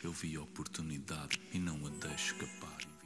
Eu vi a oportunidade e não a deixo escapar.